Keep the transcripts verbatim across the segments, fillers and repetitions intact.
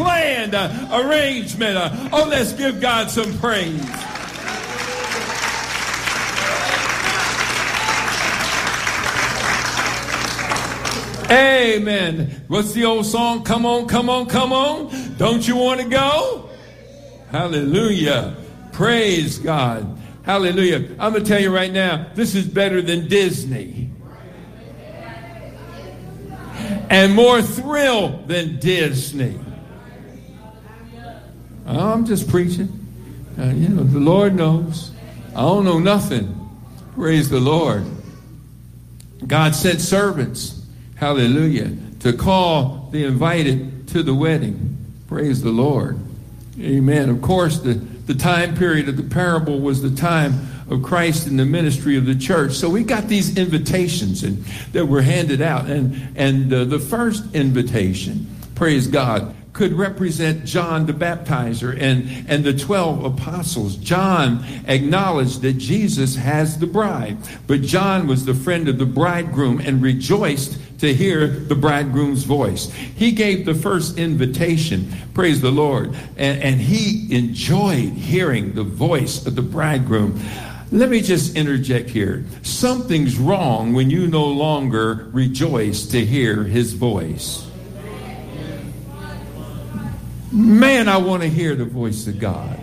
planned uh, arrangement. Uh, oh, let's give God some praise. Amen. What's the old song? Come on, come on, come on. Don't you want to go? Hallelujah. Praise God. Hallelujah. I'm going to tell you right now, this is better than Disney. And more thrill than Disney. I'm just preaching. Uh, you know, the Lord knows. I don't know nothing. Praise the Lord. God sent servants. Hallelujah. To call the invited to the wedding. Praise the Lord. Amen. Of course, the, the time period of the parable was the time of Christ in the ministry of the church. So we got these invitations and that were handed out. And, and uh, the first invitation, praise God, could represent John the Baptizer and, and the twelve apostles. John acknowledged that Jesus has the bride, but John was the friend of the bridegroom and rejoiced to hear the bridegroom's voice. He gave the first invitation, praise the Lord, and, and he enjoyed hearing the voice of the bridegroom. Let me just interject here. Something's wrong when you no longer rejoice to hear his voice. Man, I want to hear the voice of God.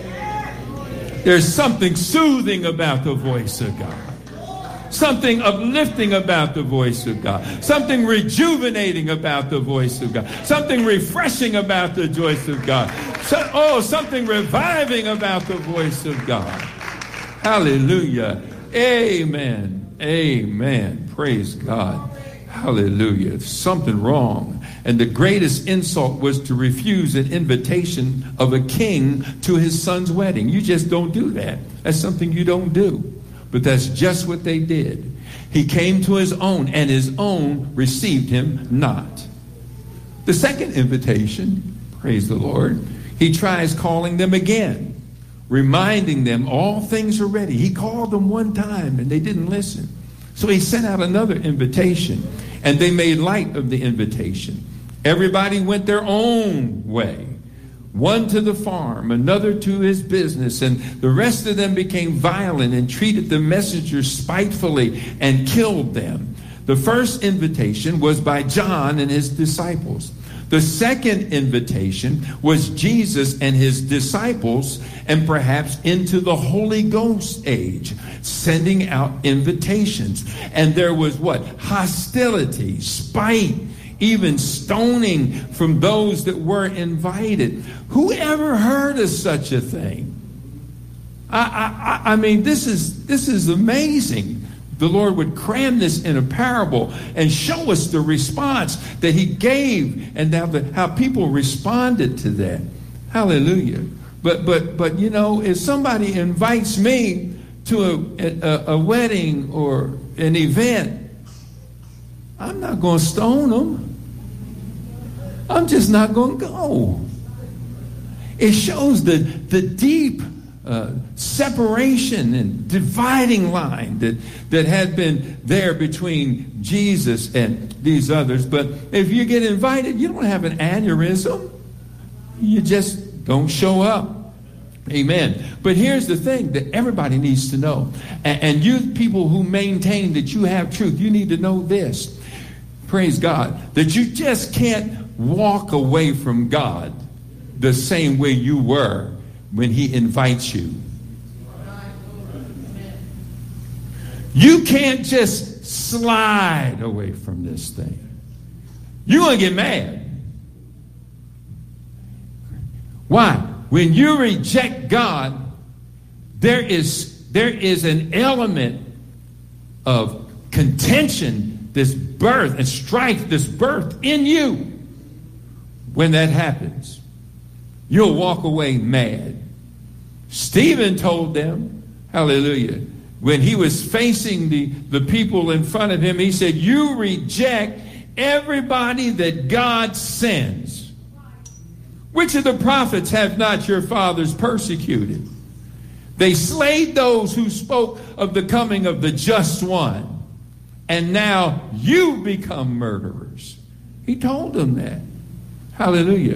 There's something soothing about the voice of God. Something uplifting about the voice of God. Something rejuvenating about the voice of God. Something refreshing about the voice of God. So, oh, something reviving about the voice of God. Hallelujah. Amen. Amen. Praise God. Hallelujah. There's something wrong. And the greatest insult was to refuse an invitation of a king to his son's wedding. You just don't do that. That's something you don't do. But that's just what they did. He came to his own, and his own received him not. The second invitation, praise the Lord, he tries calling them again, reminding them all things are ready. He called them one time, and they didn't listen. So he sent out another invitation, and they made light of the invitation. Everybody went their own way. One to the farm, another to his business, and the rest of them became violent and treated the messengers spitefully and killed them. The first invitation was by John and his disciples. The second invitation was Jesus and his disciples, and perhaps into the Holy Ghost age, sending out invitations. And there was what? Hostility, spite, even stoning from those that were invited. Who ever heard of such a thing? I, I, I mean, this is this is amazing. The Lord would cram this in a parable and show us the response that he gave, and how, the, how people responded to that. Hallelujah. But but but you know, if somebody invites me to a, a, a wedding or an event, I'm not going to stone them. I'm just not going to go. It shows the, the deep uh, separation and dividing line that, that had been there between Jesus and these others. But if you get invited, you don't have an aneurysm. You just don't show up. Amen. But here's the thing that everybody needs to know. And, and you people who maintain that you have truth, you need to know this. Praise God. That you just can't walk away from God the same way you were when he invites you. You can't just slide away from this thing. You're going to get mad. Why? When you reject God, there is, there is an element of contention, this birth and strife, this birth in you. When that happens, you'll walk away mad. Stephen told them, hallelujah, when he was facing the, the people in front of him, he said, you reject everybody that God sends. Which of the prophets have not your fathers persecuted? They slayed those who spoke of the coming of the just one. And now you become murderers. He told them that. Hallelujah.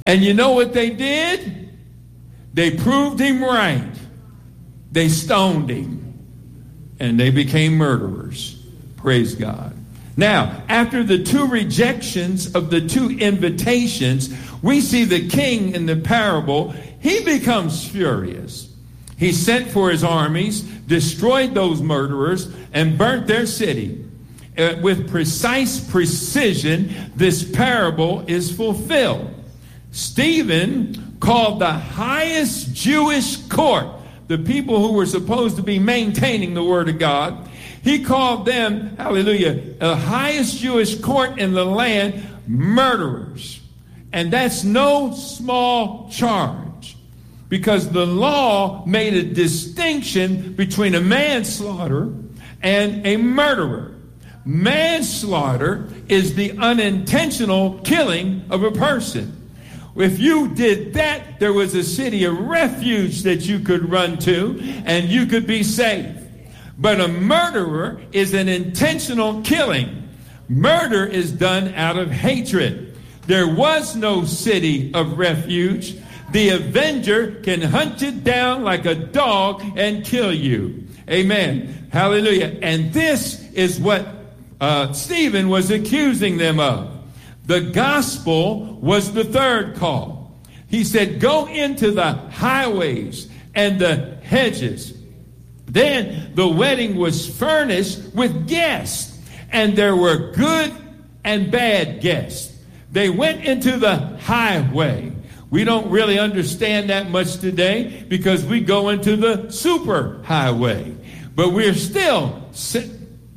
And you know what they did? They proved him right. They stoned him. And they became murderers. Praise God. Now, after the two rejections of the two invitations, we see the king in the parable. He becomes furious. He sent for his armies, destroyed those murderers, and burnt their city. Uh, with precise precision, this parable is fulfilled. Stephen called the highest Jewish court, the people who were supposed to be maintaining the word of God, he called them, hallelujah, the highest Jewish court in the land, murderers. And that's no small charge, because the law made a distinction between a manslaughter and a murderer. Manslaughter is the unintentional killing of a person. If you did that, there was a city of refuge that you could run to, and you could be safe. But a murderer is an intentional killing. Murder is done out of hatred. There was no city of refuge. The avenger can hunt you down like a dog and kill you. Amen. Hallelujah. And this is what uh, Stephen was accusing them of. The gospel was the third call. He said, go into the highways and the hedges. Then the wedding was furnished with guests, and there were good and bad guests. They went into the highway. We don't really understand that much today because we go into the super highway. But we're still se-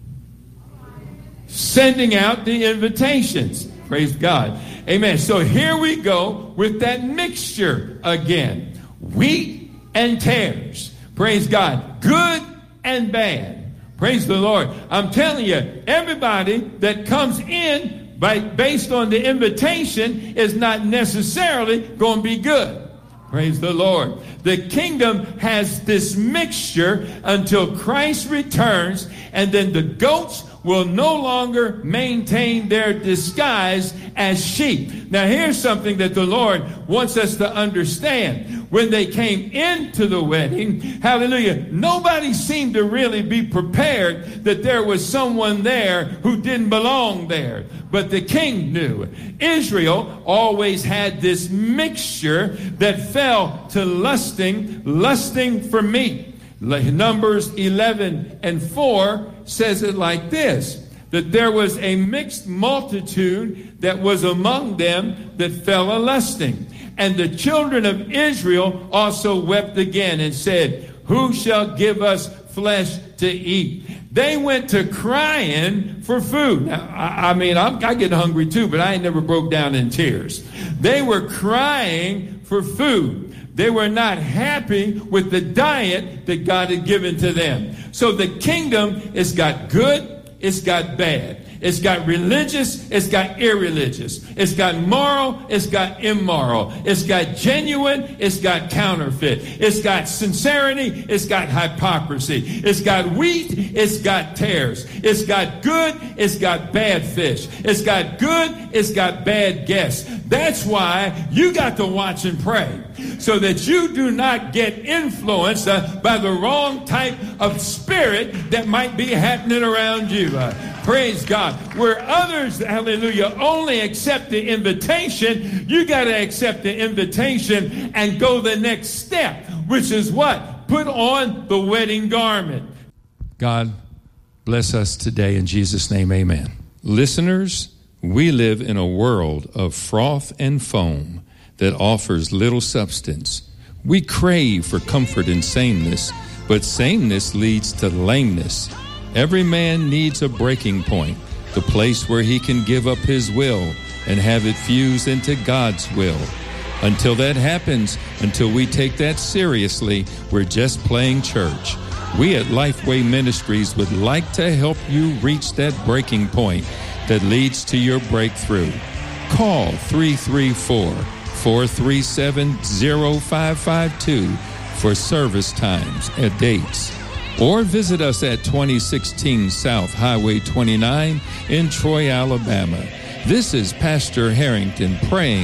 sending out the invitations. Praise God. Amen. So here we go with that mixture again. Wheat and tares. Praise God. Good and bad. Praise the Lord. I'm telling you, everybody that comes in by, based on the invitation is not necessarily going to be good. Praise the Lord. The kingdom has this mixture until Christ returns, and then the goats will no longer maintain their disguise as sheep. Now here's something that the Lord wants us to understand. When they came into the wedding, hallelujah, nobody seemed to really be prepared that there was someone there who didn't belong there. But the king knew. Israel always had this mixture that fell to lusting, lusting for meat. Numbers eleven and four says it like this, that there was a mixed multitude that was among them that fell a lusting. And the children of Israel also wept again and said, who shall give us flesh to eat? They went to crying for food. Now, I, I mean, I'm, I get hungry too, but I ain't never broke down in tears. They were crying for food. They were not happy with the diet that God had given to them. So the kingdom has got good, it's got bad. It's got religious, it's got irreligious. It's got moral, it's got immoral. It's got genuine, it's got counterfeit. It's got sincerity, it's got hypocrisy. It's got wheat, it's got tares. It's got good, it's got bad fish. It's got good, it's got bad guests. That's why you got to watch and pray, so that you do not get influenced uh, by the wrong type of spirit that might be happening around you. Uh, praise God. Where others, hallelujah, only accept the invitation, you got to accept the invitation and go the next step, which is what? Put on the wedding garment. God bless us today in Jesus' name, amen. Listeners, we live in a world of froth and foam that offers little substance. We crave for comfort and sameness, but sameness leads to lameness. Every man needs a breaking point, the place where he can give up his will and have it fuse into God's will. Until that happens, until we take that seriously, we're just playing church. We at Lifeway Ministries would like to help you reach that breaking point that leads to your breakthrough. Call three three four, four three seven, zero five five two for service times and dates. Or visit us at twenty sixteen South Highway twenty-nine in Troy, Alabama. This is Pastor Harrington praying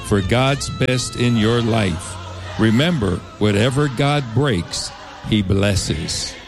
for God's best in your life. Remember, whatever God breaks, He blesses.